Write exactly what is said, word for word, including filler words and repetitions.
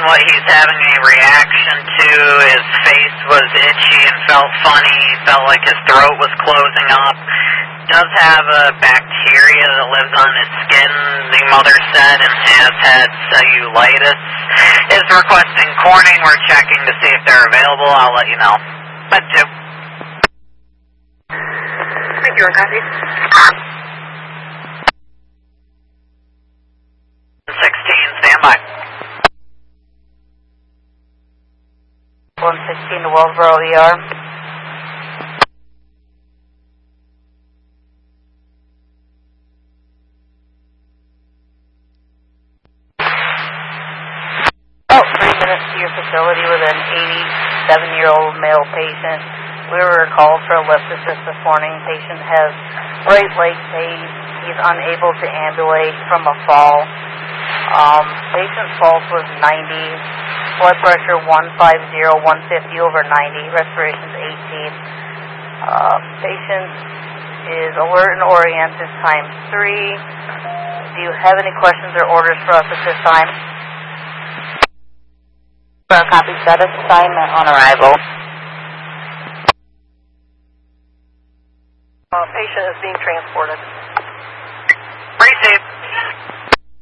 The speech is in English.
what he's having a reaction to. His face was itchy and felt funny. He felt like his throat was closing up. Does have a bacteria that lives on his skin, the mother said, and has had cellulitis. Is requesting corning. We're checking to see if they're available. I'll let you know. But do. Thank you, copy. sixteen, stand by. one sixteen to Wellsboro E R. About three minutes to your facility with an eighty-seven-year-old male patient. We were called for a lift assist this morning. Patient has right leg pain. He's unable to ambulate from a fall. Um, patient's pulse was ninety. Blood pressure one fifty, one fifty over ninety. Respiration's eighteen. Uh, patient is alert and oriented times three. Do you have any questions or orders for us at this time? Copy status assignment on arrival. Uh, patient is being transported.